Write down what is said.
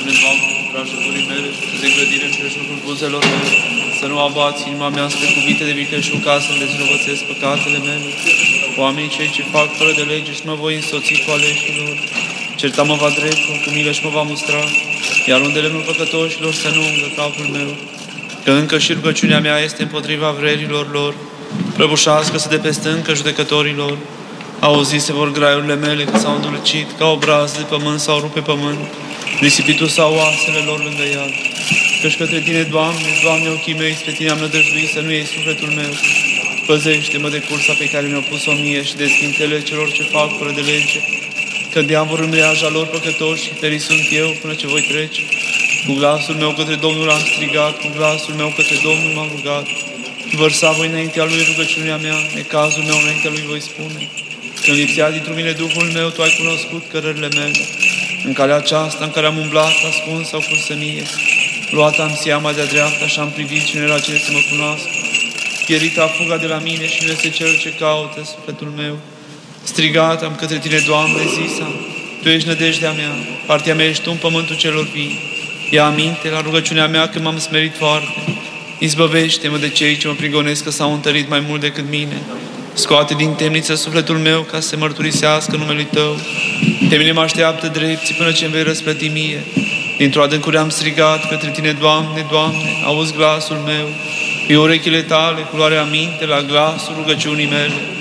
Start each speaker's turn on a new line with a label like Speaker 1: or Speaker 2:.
Speaker 1: Spune, Doamne, curajul gurii mele și de grădire în preșurul buzelor mele, să nu abați inima mea spre cuvinte de vicleșug ca să-mi dezvinovățesc păcatele mele. Oamenii cei ce fac fără de lege și mă voi însoți cu aleșilor. Certa-mă va dreptul, cu milă și mă va mustra, iar unde lemnul păcătoșilor să nu ungă capul meu. Că încă și rugăciunea mea este împotriva vrerilor lor, prăbușească-se de pe stâncă judecătorilor. Auzi se vor graiurile mele că s-au îndulcit, ca o brază de pământ s-au rupt pe pământ, risipitul sau oasele lor lângă iad. Căci către Tine, Doamne, Doamne, ochii mei, spre Tine am nădăjduit, să nu iei sufletul meu. Păzește-mă de cursa pe care mi-au pus-o mie și de schintele celor ce fac fără de lege, că diavol îmreaja lor păcătoși și ferit sunt eu până ce voi trece. Cu glasul meu către Domnul am strigat, cu glasul meu către Domnul m-am rugat. Vărsa voi înaintea Lui rugăciunea mea, necazul meu înaintea Lui voi spune. Când lipsea dintr-un mine Duhul meu, Tu ai cunoscut cărările mele. În calea aceasta în care am umblat, ascuns sau cursănie, luat am seama de-a dreapta și am privit cine era cine să mă cunoască. Pierita fuga de la mine și nu este cel ce caută sufletul meu. Strigat am către Tine, Doamne, zis-am, Tu ești nădejdea mea, partea mea ești Tu în pământul celor vii. Ia aminte la rugăciunea mea că m-am smerit foarte. Izbăvește-mă de cei ce mă prigonesc că s-au întărit mai mult decât mine. Scoate din temniță sufletul meu ca să se mărturisească numele Tău. Pe mine mă așteaptă drepții până ce îmi vei răsplăti mie. Dintr-o adâncure am strigat către Tine, Doamne, Doamne, auzi glasul meu. Pe urechile Tale, cu luarea aminte la glasul rugăciunii mele.